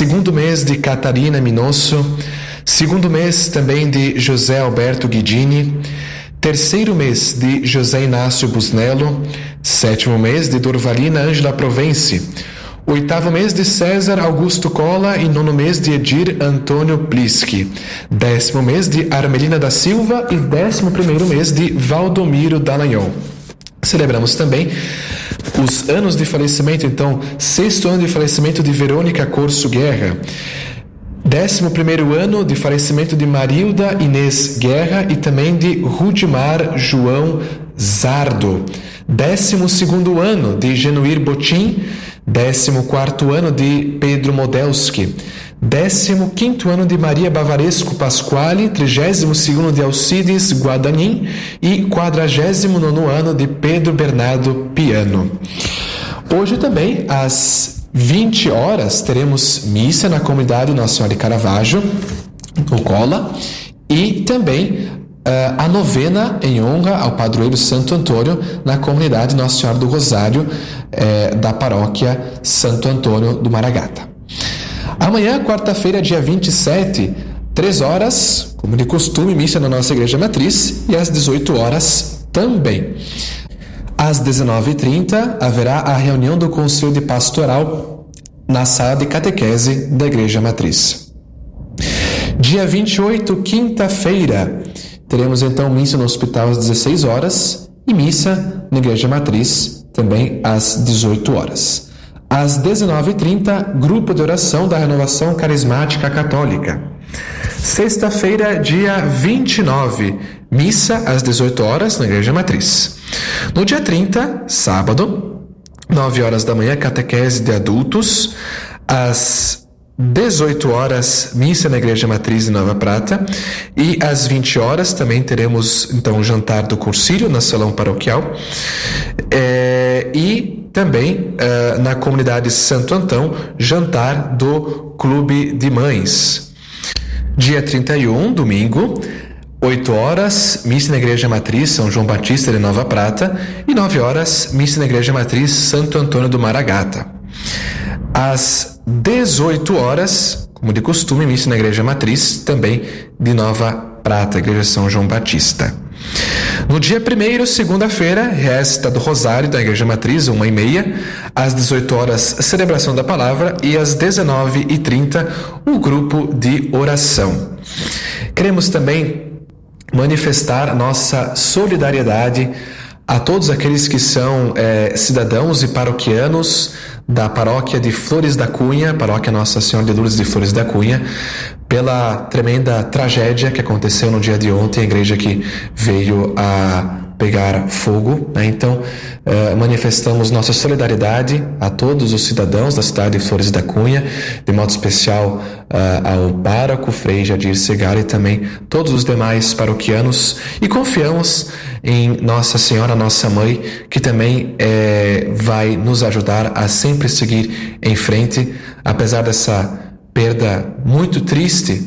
segundo mês de Catarina Minosso, segundo mês também de José Alberto Guidini, terceiro mês de José Inácio Busnello, sétimo mês de Dorvalina Ângela Provence, oitavo mês de César Augusto Cola e nono mês de Edir Antônio Pliski, décimo mês de Armelina da Silva e 11º mês de Valdomiro Dallagnol. Celebramos também os anos de falecimento, então, sexto ano de falecimento de Verônica Corso Guerra, 11º ano de falecimento de Marilda Inês Guerra e também de Rudimar João Zardo, 12º ano de Genuir Botim, 14º ano de Pedro Modelski, 15º ano de Maria Bavaresco Pasquale, 32º de Alcides Guadanin e 49º ano de Pedro Bernardo Piano. Hoje também, às 20 horas, teremos missa na comunidade Nossa Senhora de Caravaggio, no Cola, e também a novena em honra ao padroeiro Santo Antônio na comunidade Nossa Senhora do Rosário, da paróquia Santo Antônio do Maragata. Amanhã, quarta-feira, dia 27, 3 horas, como de costume, missa na nossa igreja matriz, e às 18 horas também. Às 19h30, haverá a reunião do Conselho de Pastoral na sala de catequese da igreja matriz. Dia 28, quinta-feira, teremos então missa no hospital às 16 horas e missa na igreja matriz também às 18 horas. Às 19h30, grupo de oração da Renovação Carismática Católica. Sexta-feira, dia 29, missa às 18 horas na Igreja Matriz. No dia 30, sábado, 9 horas da manhã, catequese de adultos. Às 18 horas, missa na Igreja Matriz de Nova Prata. E às 20 horas também teremos então o jantar do Cursílio na salão paroquial. E também na comunidade Santo Antão, jantar do Clube de Mães. Dia 31, domingo, 8 horas, missa na Igreja Matriz São João Batista de Nova Prata e 9 horas, missa na Igreja Matriz Santo Antônio do Maragata. Às 18 horas, como de costume, missa na Igreja Matriz também de Nova Prata, Igreja São João Batista. No dia 1º, segunda-feira, resta do Rosário da Igreja Matriz, 1h30, às 18 horas, celebração da palavra e às 19h30, o grupo de oração. Queremos também manifestar nossa solidariedade a todos aqueles que são cidadãos e paroquianos da paróquia de Flores da Cunha, paróquia Nossa Senhora de Lourdes de Flores da Cunha, pela tremenda tragédia que aconteceu no dia de ontem, a igreja que veio a pegar fogo, né? Então, manifestamos nossa solidariedade a todos os cidadãos da cidade de Flores da Cunha, de modo especial ao pároco Frei Jadir Segar e também todos os demais paroquianos, e confiamos em Nossa Senhora, nossa Mãe, que também vai nos ajudar a sempre seguir em frente, apesar dessa perda muito triste.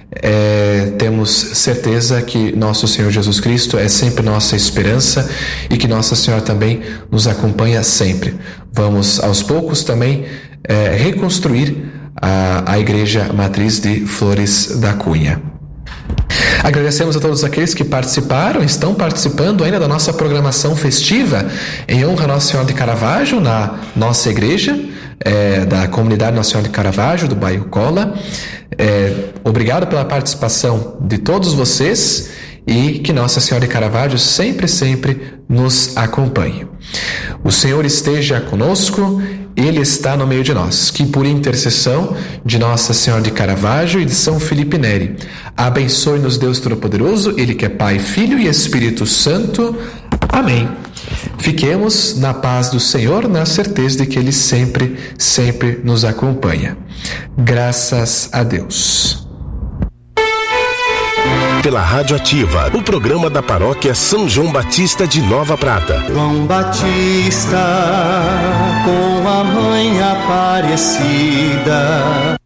Temos certeza que nosso Senhor Jesus Cristo é sempre nossa esperança e que Nossa Senhora também nos acompanha sempre. Vamos aos poucos também reconstruir a Igreja Matriz de Flores da Cunha. Agradecemos a todos aqueles que participaram, estão participando ainda da nossa programação festiva em honra a Nossa Senhora de Caravaggio na nossa igreja, da comunidade Nossa Senhora de Caravaggio, do bairro Cola. Obrigado pela participação de todos vocês e que Nossa Senhora de Caravaggio sempre, sempre nos acompanhe. O Senhor esteja conosco, Ele está no meio de nós. Que por intercessão de Nossa Senhora de Caravaggio e de São Felipe Neri, abençoe-nos Deus Todo-Poderoso, Ele que é Pai, Filho e Espírito Santo. Amém. Fiquemos na paz do Senhor, na certeza de que Ele sempre, sempre nos acompanha. Graças a Deus. Pela Rádio Ativa, o programa da Paróquia São João Batista de Nova Prata. João Batista, com a mãe Aparecida.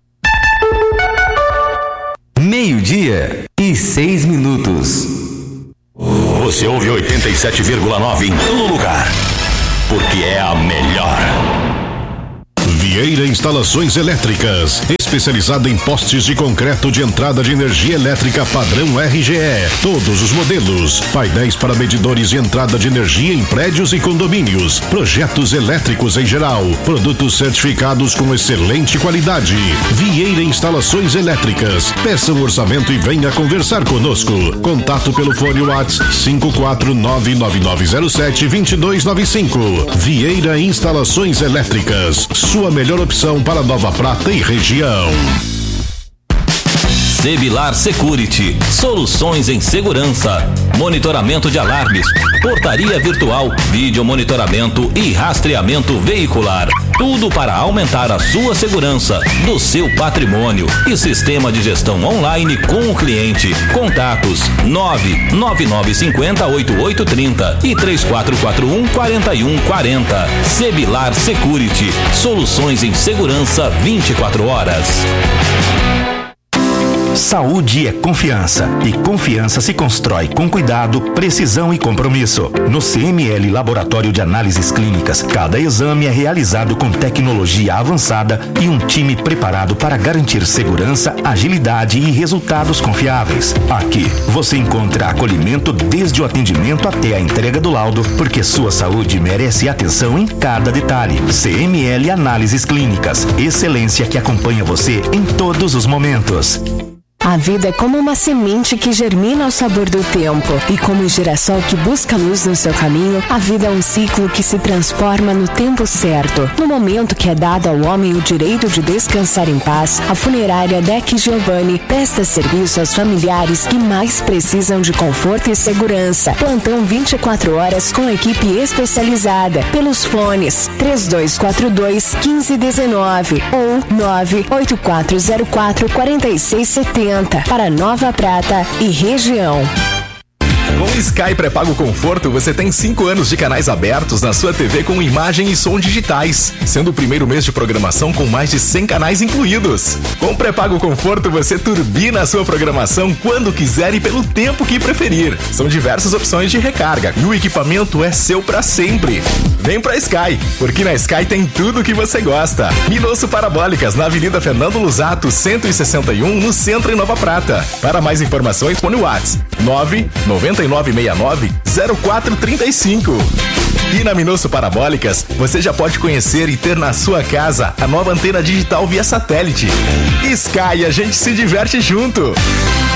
12:06. Você ouve 87,9 em todo lugar, porque é a melhor. Vieira Instalações Elétricas, especializada em postes de concreto de entrada de energia elétrica padrão RGE. Todos os modelos. Painéis para medidores de entrada de energia em prédios e condomínios. Projetos elétricos em geral. Produtos certificados com excelente qualidade. Vieira Instalações Elétricas. Peça um orçamento e venha conversar conosco. Contato pelo fone WhatsApp 54999072295. Vieira Instalações Elétricas. Sua melhor opção para Nova Prata e região. Sebilar Security, soluções em segurança, monitoramento de alarmes, portaria virtual, vídeo monitoramento e rastreamento veicular. Tudo para aumentar a sua segurança do seu patrimônio e sistema de gestão online com o cliente. Contatos 99950-8830 e 3441-4140. Sebilar Security, soluções em segurança 24 horas. Saúde é confiança, e confiança se constrói com cuidado, precisão e compromisso. No CML Laboratório de Análises Clínicas, cada exame é realizado com tecnologia avançada e um time preparado para garantir segurança, agilidade e resultados confiáveis. Aqui, você encontra acolhimento desde o atendimento até a entrega do laudo, porque sua saúde merece atenção em cada detalhe. CML Análises Clínicas, excelência que acompanha você em todos os momentos. A vida é como uma semente que germina ao sabor do tempo. E como o girassol que busca luz no seu caminho, a vida é um ciclo que se transforma no tempo certo. No momento que é dado ao homem o direito de descansar em paz, a funerária Deck Giovanni presta serviço aos familiares que mais precisam de conforto e segurança. Plantão 24 horas com equipe especializada. Pelos fones 3242-1519 ou 98404-4670. Para Nova Prata e região. Com Sky Pré-Pago Conforto, você tem 5 anos de canais abertos na sua TV com imagem e som digitais, sendo o primeiro mês de programação com mais de 100 canais incluídos. Com Pré-Pago Conforto, você turbina a sua programação quando quiser e pelo tempo que preferir. São diversas opções de recarga e o equipamento é seu para sempre. Vem pra Sky, porque na Sky tem tudo o que você gosta. Minosso Parabólicas, na Avenida Fernando Lusato, 161, no centro em Nova Prata. Para mais informações, põe o WhatsApp 99969-0435. E na Minosso Parabólicas, você já pode conhecer e ter na sua casa a nova antena digital via satélite. Sky, a gente se diverte junto.